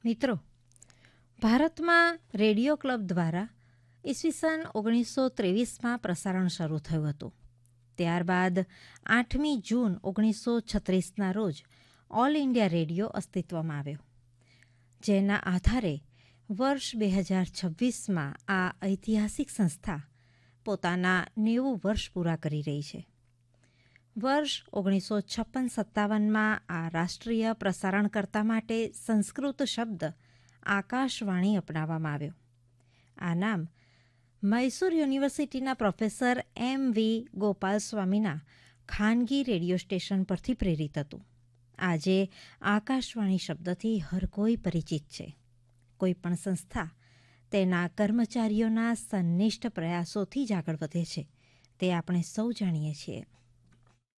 મિત્રો, ભારતમાં radio club દ્વારા ઈસવીસન 1923માં પ્રસારણ શરૂ થયું હતું. ત્યારબાદ 8મી જૂન 1936ના રોજ ઓલ ઇન્ડિયા રેડિયો અસ્તિત્વમાં આવ્યો, જેના આધારે વર્ષ 2026માં આ ઐતિહાસિક સંસ્થા પોતાના 90 વર્ષ પૂરા કરી રહી છે. વર્ષ 1956-57માં આ રાષ્ટ્રીય પ્રસારણકર્તા માટે સંસ્કૃત શબ્દ આકાશવાણી અપનાવવામાં આવ્યો. આ નામ મૈસૂર યુનિવર્સિટીના પ્રોફેસર M.V. ગોપાલસ્વામીના ખાનગી રેડિયો સ્ટેશન પરથી પ્રેરિત હતું. આજે આકાશવાણી શબ્દથી હર કોઈ પરિચિત છે. કોઈ પણ સંસ્થા તેના કર્મચારીઓના સંનિષ્ઠ પ્રયાસોથી જ આગળ વધે છે, તે આપણે સૌ જાણીએ છીએ.